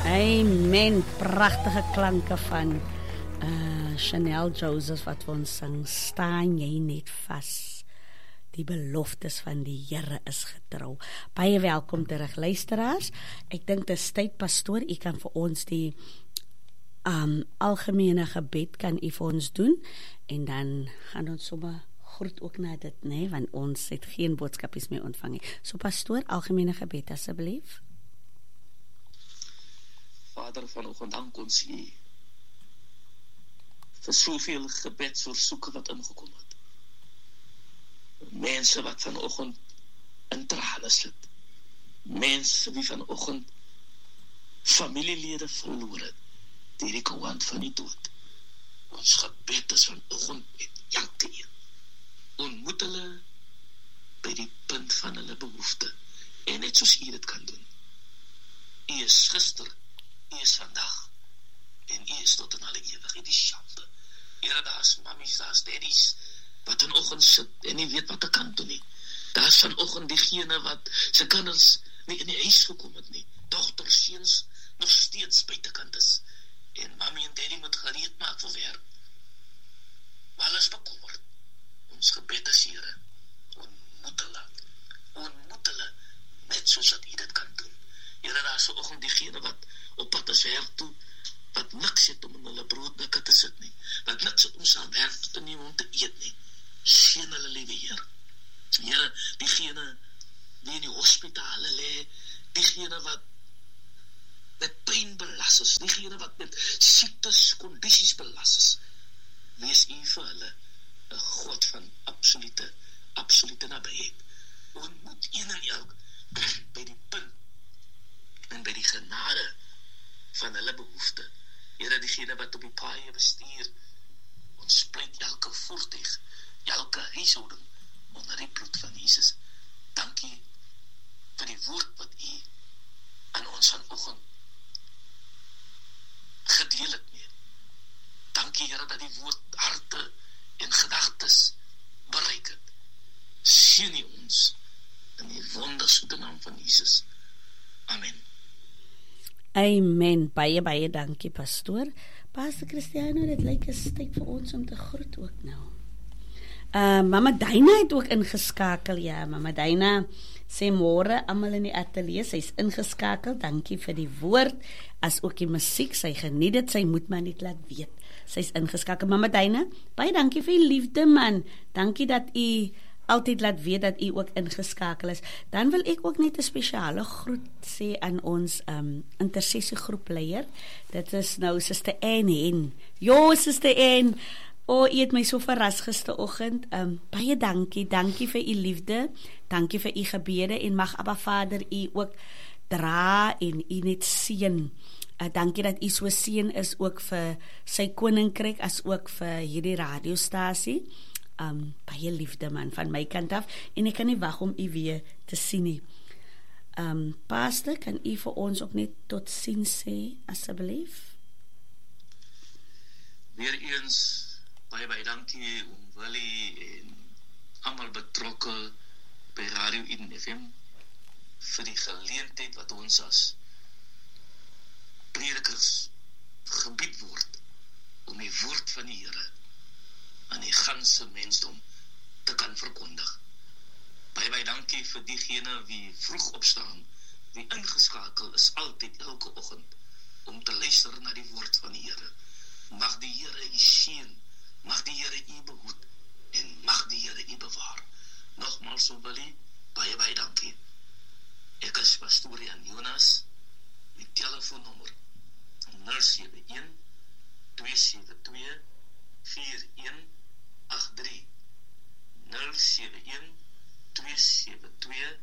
Amen, pragtige klanke van Chanel Joseph wat vir ons sing, staan jy net vas. Die beloftes van die Here is getrou. Baie welkom terug luisteraars. Ek dink dit is tyd, pastoor, u kan vir ons die algemene gebed kan u vir ons doen en dan gaan ons sommer groet ook na dit, nee, want ons het geen boodskapies meer ontvang nie. So pastoor, algemene gebed asseblief. Vader, vanoggend dank ons U vir soveel gebedsversoeke wat ingekom het. Mense wat vanoggend in trane sit. Mense wie vanoggend familielede verloor het deur die kwant van die dood. Ons gebed is vanoggend met elke een. Ontmoet hulle by die punt van hulle behoefte en net soos U dit kan doen. U is gister, U is vandag en U is tot in alle ewigheid dieselfde. Here, daar's mammies, daar's daddies wat vanoggend sit en nie weet wat te kan doen nie. Daar's vanoggend diegene wat se kinders nie in die huis gekom het nie. Dogters, seuns nog steeds buitekant is. En mammy en daddy moet gereed maak vir werk. Maar hulle is bekommerd. Ons gebed is, Here, ontmoet hulle, net soos wat U dit kan doen. Here, daar is vanoggend diegene wat op pad is werk toe, wat niks het om in hulle broodnikke te sit nie, wat niks het om saam werk te neem om te eet nie. Seën hulle, liewe Heer. Here, diegene die in die hospitale lê, diegene wat met pyn belas is, diegene wat met siektes, kondisies belas is, wees U vir hulle 'n God van absolute nabyheid. Ontmoet een en elk by die punt en by die genade van hulle behoefte. Here, diegene wat op die paaie bestuur, ons pleit elke voertuig, elke huishouding onder die bloed van Jesus. Dankie vir die woord wat U aan ons vanoggend gedeel het mee. Dankie, Here, dat die woord harte en gedagtes bereik het. Seën U ons in die wondersoete naam van Jesus. Amen. Amen. Baie dankie, pastoor. Pastor Christiano, dit lyk is tyd vir ons om te groet ook nou. Mama Dyna het ook ingeskakel, ja. Mama Dyna sê môre almal in die ateljee, sy's ingeskakel. Dankie vir die woord, as ook die musiek. Sy geniet dit, sy moet maar net laat weet. Sy's ingeskakel. Mama Dyna, baie dankie vir die liefde, man. Dankie dat u altyd laat weet dat u ook ingeskakel is. Dan wil ek ook net 'n spesiale groet sê aan ons intersessiegroepleier. Dit is nou Suster Anne. Jo, Suster Anne. O, u het my so verras gisteroggend. Baie dankie vir u liefde. Dankie vir u gebede en mag Abba Vader u ook dra en u net seën. Dankie dat u so seën is ook vir sy koninkryk as ook vir hierdie radiostasie. Baie liefde, man, van my kant af, en ek kan nie wag om u weer te sien nie. Pastor, kan u vir ons ook net tot ziens sê, asseblief? Weereens baie dankie om Willie en almal betrokke by Radio Eden FM vir die geleentheid wat ons as predikers gebied word om die woord van die Here aan die ganse mensdom te kan verkondig. Baie dankie vir diegene wie vroeg opstaan, wie ingeskakel is altyd elke oggend om te luister na die woord van die Here. Mag die Here u seën, mag die Here u behoed en mag die Here u bewaar. Nogmaals om Willie, baie dankie. Ek is pastoor Jan Jonas, die telefoonnommer 071 272 4183 071 272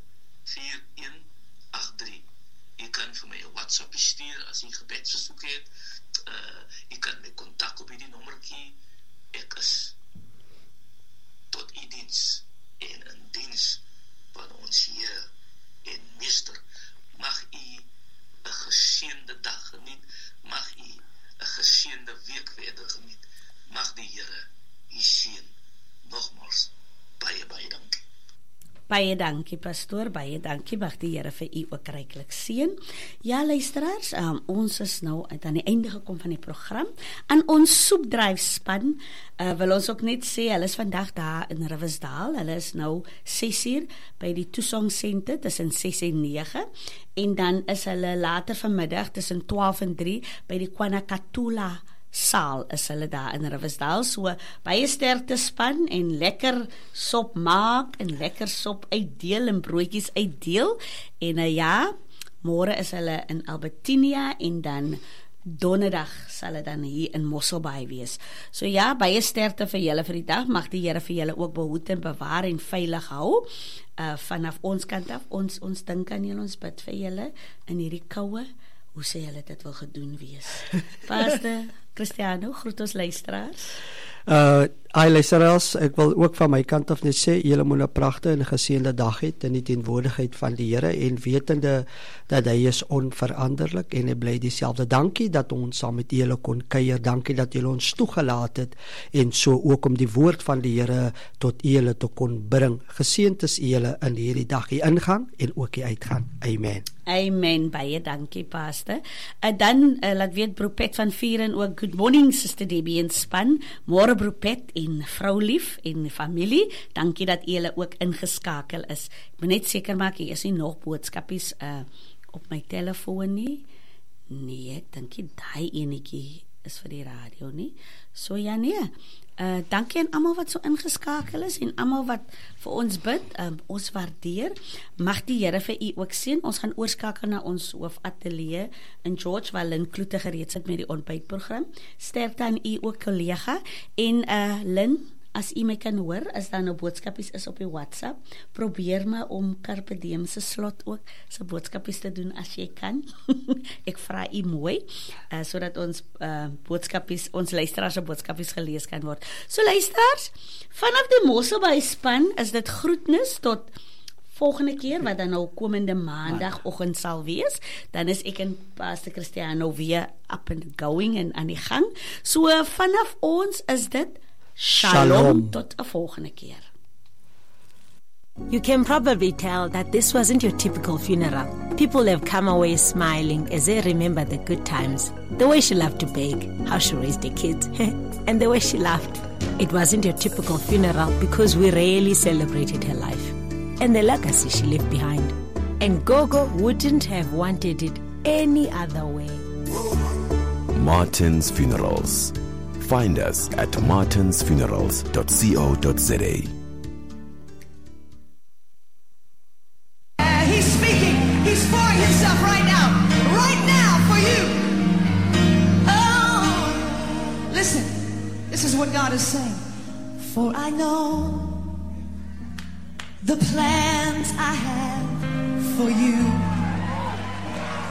4183. U kan vir my 'n WhatsApp stuur as u gebedsversoek het. U kan my kontak op hierdie nommertjie. Ek is tot u diens en in diens van ons Heer en Meester. Mag u 'n geseënde dag geniet. Mag u 'n geseënde week verder geniet. Mag die Here u seën. Nogmaals, baie dankie. Baie dankie pastoor, baie dankie, mag die Here vir u ook ryklik seën. Ja luisteraars, ons is nou aan die einde gekom van die program. Aan ons soepdryfspan wil ons ook net sê, hulle is vandag daar in Riversdale, hulle is nou 6uur by die Toesong Center tussen 6 en 9 en dan is hulle later vanmiddag tussen 12 en 3 by die Kwanakatula saal is hulle daar in Riversdale, so baie sterkte span en lekker sop maak en lekker sop uitdeel en broodjies uitdeel en ja, môre is hulle in Albertinia en dan donderdag sal dit dan hier in Mosselbaai wees. So ja, baie sterkte vir julle vir die dag, mag die Here vir julle ook behoed en bewaar en veilig hou. Vanaf ons kant af, ons dink aan julle, ons bid vir julle in hierdie koue, hoe sê julle dit wil gedoen wees. Pastor Cristiano, groet ons luisteraars. Luisteraars, ek wil ook van my kant af net sê, julle moet 'n pragtige en geseënde dag hê in die teenwoordigheid van die Here en wetende dat hy is onveranderlik en hy bly dieselfde. Dankie dat ons saam met julle kon kuier, dankie dat julle ons toegelaat het en so ook om die woord van die Here tot julle te kon bring. Geseënd is julle in hierdie dag, die ingang en ook die uitgang. Amen. Amen, baie dankie pastor. Dan laat weet Broepet van Vieren ook good morning Sister Debbie en span. Môre Broepet en vrou lief en familie. Dankie dat julle ook ingeskakel is. Ek moet net seker maak jy is nie nog boodskapies op my telefoon nie. Nee, ek dink daai enetjie is vir die radio nie. So ja nee. Dankie aan almal wat so ingeskakel is en almal wat vir ons bid. Ons waardeer. Mag die Here vir u ook seën. Ons gaan oorskakel na ons hoofateljee in George waar Lynn Kloete gereed sit met die ontbytprogram. Sterkte aan u ook kollega en Lynn, as u my kan hoor, as daar nou boodskapies is op die WhatsApp, probeer maar om Carpe Diem se slot ook se boodskapies te doen as jy kan. Ek vra u mooi, sodat ons boodskapies, ons luisteraars se boodskapies gelees kan word. So luisteraars, vanaf die Mosselbaai span is dit groetnis tot volgende keer, wat dan nou komende maandagoggend sal wees. Dan is ek en Pastor Cristiano weer up and going en aan die gang. So vanaf ons is dit Shalom tot 'n volgende keer. You can probably tell that this wasn't your typical funeral. People have come away smiling as they remember the good times. The way she loved to bake, how she raised the kids, and the way she laughed. It wasn't your typical funeral because we really celebrated her life and the legacy she left behind. And Gogo wouldn't have wanted it any other way. Martin's Funerals. Find us at martinsfunerals.co.za. He's speaking. He's pouring himself right now for you. Oh, listen. This is what God is saying. For I know the plans I have for you.